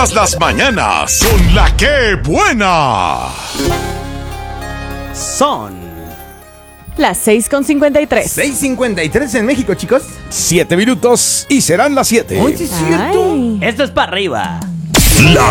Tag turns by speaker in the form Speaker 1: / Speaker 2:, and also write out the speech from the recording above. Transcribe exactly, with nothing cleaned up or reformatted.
Speaker 1: Las mañanas son la que buena.
Speaker 2: Son
Speaker 3: las seis con cincuenta y tres.
Speaker 4: seis cincuenta y tres en México, chicos.
Speaker 5: Siete minutos y serán las siete.
Speaker 4: Oye, es cierto.
Speaker 3: Ay.
Speaker 2: Esto es para arriba.
Speaker 1: La